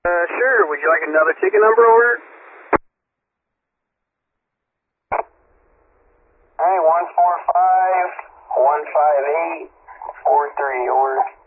Sure. Would you like another ticket number over? Hey, 145-158-43, over.